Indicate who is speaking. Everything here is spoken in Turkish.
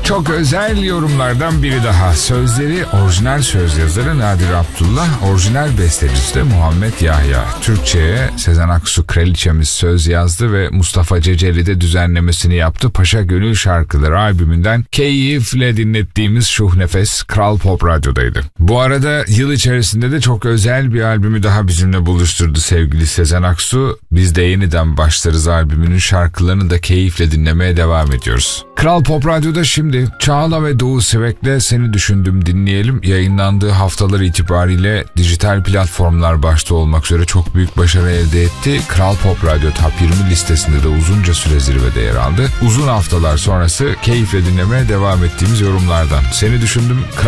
Speaker 1: Çok özel yorumlardan biri daha. Sözleri orijinal söz yazarı Nadir Abdullah, orijinal bestecisi de Muhammed Yahya. Türkçe'ye Sezen Aksu Kraliçemiz söz yazdı ve Mustafa Ceceli de düzenlemesini yaptı. Paşa Gönül Şarkıları albümünden keyifle dinlettiğimiz Şuh Nefes Kral Pop Radyo'daydı. Bu arada yıl içerisinde de çok özel bir albümü daha bizimle buluşturdu sevgili Sezen Aksu. Biz de yeniden başlarız albümünün şarkılarını da keyifle dinlemeye devam ediyoruz. Kral Pop Radyo'da şimdi Çağla ve Doğu Sivek'le Seni Düşündüm dinleyelim. Yayınlandığı haftalar itibariyle dijital platformlar başta olmak üzere çok büyük başarı elde etti. Kral Pop Radyo Top 20 listesinde de uzunca süre zirvede yer aldı. Uzun haftalar sonrası keyifle dinlemeye devam ettiğimiz yorumlardan. Seni Düşündüm